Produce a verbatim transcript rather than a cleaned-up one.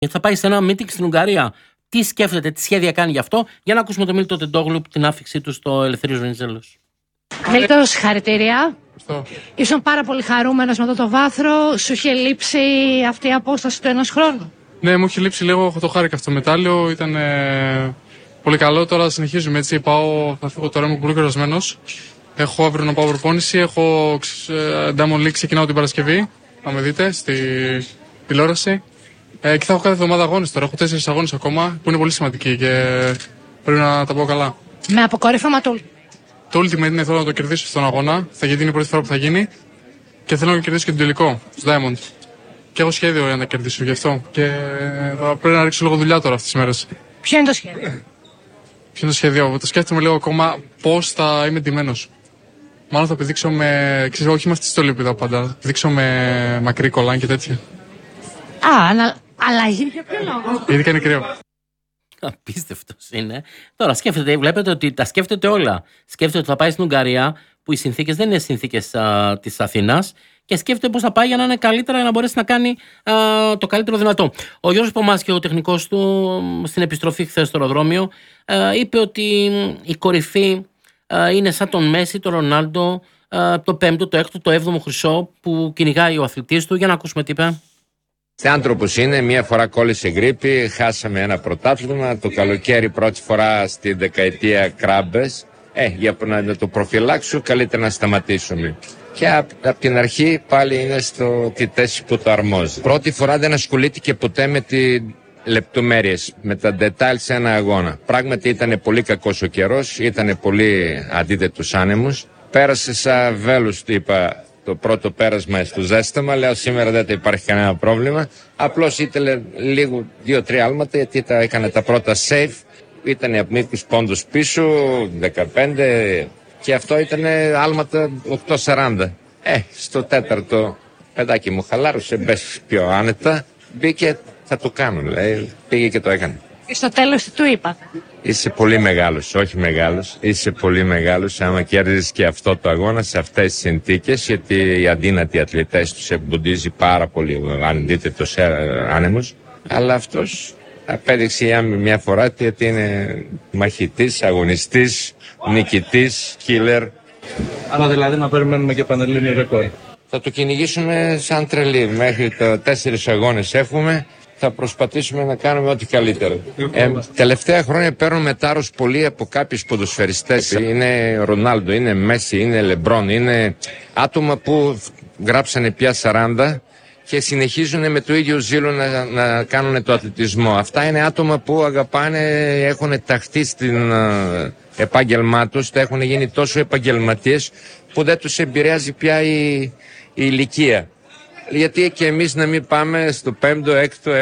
Θα πάει σε ένα meeting στην Ουγγαρία. Τι σκέφτεται, τι σχέδια κάνει γι' αυτό, για να ακούσουμε τον Μίλτο Τεντόγλου την άφηξή του στο Ελευθερίου Βενιζέλος. Μίλτο, συγχαρητήρια. Ευχαριστώ. Ήσουν πάρα πολύ χαρούμενος με αυτό το βάθρο. Σου είχε λείψει αυτή η απόσταση του ενός χρόνου. Ναι, μου είχε λείψει λίγο, το χάρηκα αυτό το μετάλλιο. Ήταν ε, πολύ καλό. Τώρα συνεχίζουμε έτσι. Πάω, θα φύγω τώρα, είμαι πολύ κουρασμένος. Έχω αύριο να πάω προπόνηση. Έχω ε, Diamond League, ξεκινάω την Παρασκευή. Θα με δείτε στη τηλεόραση. Ε, και θα έχω κάθε εβδομάδα αγώνες τώρα. Έχω τέσσερις αγώνες ακόμα που είναι πολύ σημαντικοί και πρέπει να τα πω καλά. Με αποκορύφωμα του. Το Ultimate είναι, θέλω να το κερδίσω στον αγώνα. Θα γίνει η πρώτη φορά που θα γίνει. Και θέλω να κερδίσω και τον τελικό, στο Diamond. Και έχω σχέδιο για να κερδίσω γι' αυτό. Και θα πρέπει να ρίξω λίγο δουλειά τώρα αυτές τις μέρες. Ποιο είναι το σχέδιο? Ποιο είναι το σχέδιο? Το σκέφτομαι λίγο ακόμα πώς θα είμαι ντυμένος. Μάλλον θα πηδήξω με. Ξέρω, όχι με αυτή τη στολή πάντα. Θα πηδήξω με μακρύ κολάν και τέτοια. Α, ανα... αλλαγή για ποιο λόγο? Γιατί είναι κρύο. Απίστευτος είναι. Τώρα σκέφτεται, βλέπετε ότι τα σκέφτεται όλα. Σκέφτεται ότι θα πάει στην Ουγγαρία, που οι συνθήκες δεν είναι συνθήκες α, της Αθήνας, και σκέφτεται πώς θα πάει για να είναι καλύτερα, για να μπορέσει να κάνει α, το καλύτερο δυνατό. Ο Γιώργος Πομάς και ο τεχνικός του στην επιστροφή χθες στο αεροδρόμιο α, είπε ότι η κορυφή α, είναι σαν τον Μέση, τον Ρονάλντο, α, το πέμπτο, το έκτο, το έβδομο χρυσό που κυνηγάει ο αθλητής του. Για να ακούσουμε τι είπε. Άνθρωπος είναι, μία φορά κόλλησε γρίπη, χάσαμε ένα πρωτάθλημα, το καλοκαίρι πρώτη φορά στη δεκαετία κράμπες. Ε, για να το προφυλάξω καλύτερα να σταματήσουμε. Και από απ την αρχή πάλι είναι στο τη θέση που το αρμόζει. Πρώτη φορά δεν ασχολήθηκε ποτέ με τις λεπτομέρειες, με τα details σε ένα αγώνα. Πράγματι ήταν πολύ κακός ο καιρός, ήταν πολύ αντίθετους άνεμους. Πέρασε σαν βέλος, του είπα, το πρώτο πέρασμα στο ζέσταμα. Λέω σήμερα δεν θα υπάρχει κανένα πρόβλημα. Απλώς ήτελε λίγο δύο-τρία άλματα, γιατί τα έκανε τα πρώτα safe. Ήταν από μήκους πόντους πίσω, δεκαπέντε, και αυτό ήταν άλματα οκτώ σαράντα. Ε, στο τέταρτο παιδάκι μου χαλάρωσε, μπες πιο άνετα, μπήκε, θα το κάνω, λέει, πήγε και το έκανε. Και στο τέλος του είπατε? Είσαι πολύ μεγάλος, όχι μεγάλος, είσαι πολύ μεγάλος άμα κέρδισες και αυτό το αγώνα σε αυτές τις συνθήκες, γιατί οι αδύνατοι αθλητές τους εμποντίζει πάρα πολύ ο αντίθετος άνεμος, αλλά αυτός απέδειξε για μια φορά ότι είναι μαχητής, αγωνιστής, νικητής, killer. Άρα δηλαδή να περιμένουμε και πανελλήνιο ρεκόρ. Θα το κυνηγήσουμε σαν τρελή. Μέχρι τα τέσσερις αγώνες έχουμε. Θα προσπαθήσουμε να κάνουμε ό,τι καλύτερο. Ε, τελευταία χρόνια παίρνουμε τάρος πολύ από κάποιους ποδοσφαιριστές. Είναι Ρονάλντο, είναι Μέση, είναι Λεμπρόν. Είναι άτομα που γράψανε πια σαράντα και συνεχίζουν με το ίδιο ζήλο να, να κάνουν το αθλητισμό. Αυτά είναι άτομα που αγαπάνε, έχουν ταχθεί στην uh, επάγγελμά τους, τα έχουν γίνει τόσο επαγγελματίες που δεν τους επηρεάζει πια η, η ηλικία. Γιατί και εμείς να μην πάμε στο πέμπτο, έκτο,